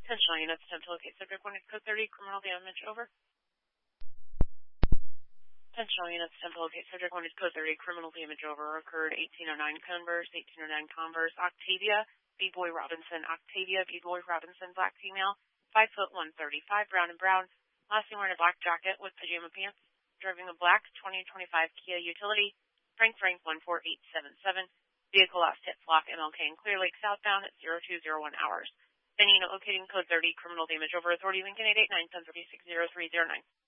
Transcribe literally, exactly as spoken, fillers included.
Intentional units attempt to locate subject one is code thirty, criminal damage, over. Intentional units attempt to locate subject one is code thirty, criminal damage, over. Occurred eighteen oh nine Converse, eighteen oh nine Converse, Octavia, B-Boy Robinson, Octavia, B-Boy Robinson, black female, five foot one thirty-five, brown and brown, last seen wearing a black jacket with pajama pants, driving a black twenty twenty-five Kia Utility, Frank Frank one four eight seven seven, vehicle last hit flock M L K and Clear Lake southbound at zero two zero one hours. Then unit locating code thirty, criminal damage, over. Authority Lincoln eight eight nine, ten three six zero three zero nine.